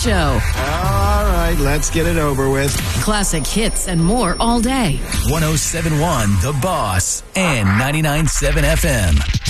show. All right, let's get it over with. Classic hits and more all day. 107.1 The Boss and 99.7 FM.